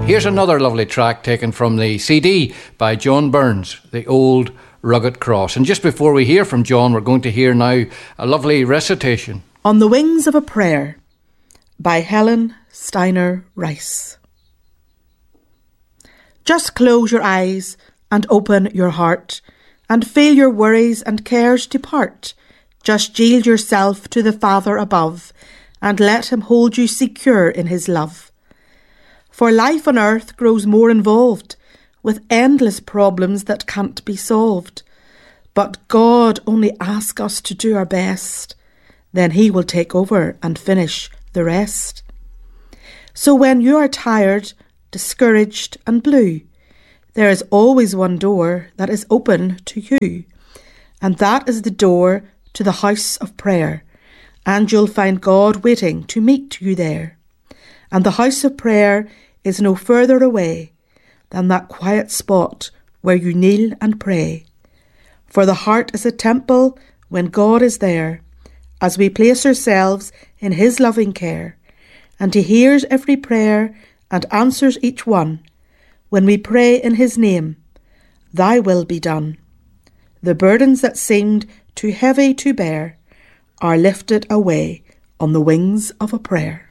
Here's another lovely track taken from the CD by John Burns, The Old Rugged Cross. And just before we hear from John, we're going to hear now a lovely recitation. On the Wings of a Prayer by Helen Steiner Rice. Just close your eyes and open your heart, and feel your worries and cares depart. Just yield yourself to the Father above, and let him hold you secure in his love. For life on earth grows more involved, with endless problems that can't be solved. But God only asks us to do our best, then he will take over and finish the rest. So when you are tired, discouraged and blue, there is always one door that is open to you, and that is the door to the house of prayer, and you'll find God waiting to meet you there. And the house of prayer is no further away than that quiet spot where you kneel and pray. For the heart is a temple when God is there, as we place ourselves in his loving care, and he hears every prayer and answers each one when we pray in his name, thy will be done. The burdens that seemed too heavy to bear are lifted away on the wings of a prayer.